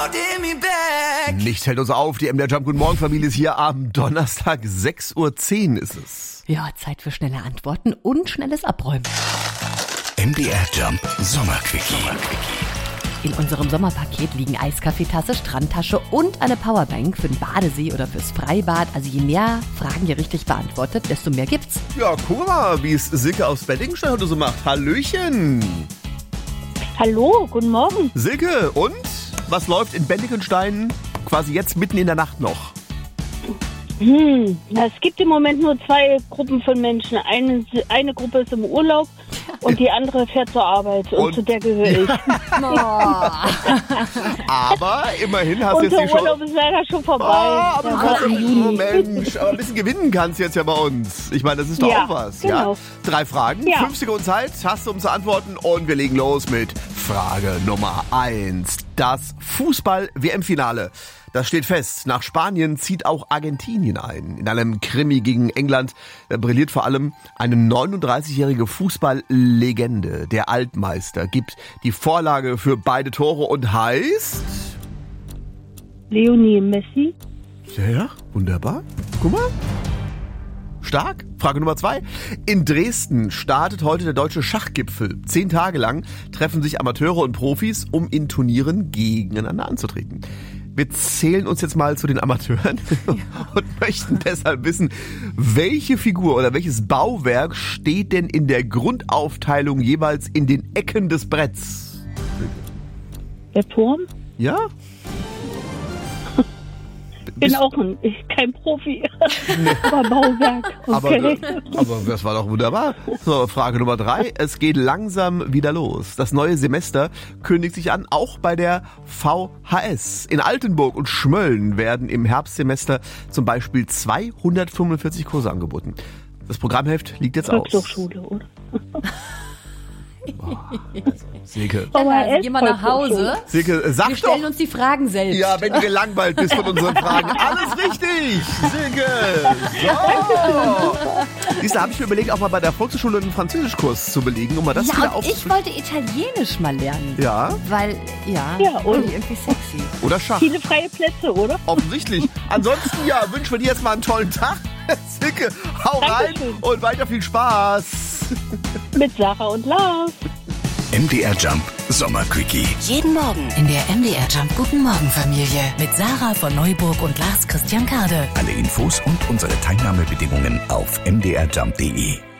Nichts hält uns auf, die MDR Jump Guten Morgen Familie ist hier am Donnerstag, 6:10 Uhr ist es. Ja, Zeit für schnelle Antworten und schnelles Abräumen. MDR Jump Sommerquickie. In unserem Sommerpaket liegen Eiskaffeetasse, Strandtasche und eine Powerbank für den Badesee oder fürs Freibad. Also je mehr Fragen ihr richtig beantwortet, desto mehr gibt's. Ja, guck mal, wie es Silke aus Beddingstein heute so macht. Hallöchen. Hallo, guten Morgen. Silke, und? Was läuft in Beddingstein quasi jetzt mitten in der Nacht noch? Es gibt im Moment nur zwei Gruppen von Menschen. Eine Gruppe ist im Urlaub und die andere fährt zur Arbeit und zu der gehöre ich. Aber immerhin hast du Und jetzt der die Chance. Urlaub ist leider schon vorbei. Aber du Der kannst, war im Juni. Mensch, aber ein bisschen gewinnen kannst du jetzt ja bei uns. Ich meine, das ist doch Ja, auch was. genau. Ja? 3 Fragen, Ja. 5 Sekunden Zeit hast du, um zu antworten. Und wir legen los mit Frage Nummer 1. Das Fußball-WM-Finale. Das steht fest. Nach Spanien zieht auch Argentinien ein. In einem Krimi gegen England brilliert vor allem eine 39-jährige Fußballlegende. Der Altmeister gibt die Vorlage für beide Tore und heißt... Lionel Messi. Ja, wunderbar. Guck mal. Stark. Frage Nummer 2. In Dresden startet heute der deutsche Schachgipfel. 10 Tage lang treffen sich Amateure und Profis, um in Turnieren gegeneinander anzutreten. Wir zählen uns jetzt mal zu den Amateuren und möchten deshalb wissen, welche Figur oder welches Bauwerk steht denn in der Grundaufteilung jeweils in den Ecken des Bretts? Der Turm. Ja? Bin auch kein Profi, aber Bauwerk. Okay. Aber das war doch wunderbar. So, Frage Nummer 3. Es geht langsam wieder los. Das neue Semester kündigt sich an, auch bei der VHS. In Altenburg und Schmölln werden im Herbstsemester zum Beispiel 245 Kurse angeboten. Das Programmheft liegt jetzt aus. Volkshochschule, oder? Silke. Also, geh mal nach Hause. Silke, sag Wir stellen doch. uns die Fragen selbst. Ja, wenn du gelangweilt bist von unseren Fragen. Alles richtig, Silke. So. Siehst du, habe ich mir überlegt, auch mal bei der Volkshochschule einen Französischkurs zu belegen, um mal das Ja, wieder und ich wollte Italienisch mal lernen. Ja, Weil, Ja, und und? irgendwie sexy. oder Schach. Viele freie Plätze, oder? Offensichtlich. Ansonsten, ja, wünschen wir dir jetzt mal einen tollen Tag. Silke, hau rein Dankeschön. und weiter viel Spaß. Mit Sarah und Lars. MDR Jump Sommerquickie. Jeden Morgen in der MDR Jump Guten Morgen Familie mit Sarah von Neuburg und Lars Christian Kade. Alle Infos und unsere Teilnahmebedingungen auf mdrjump.de.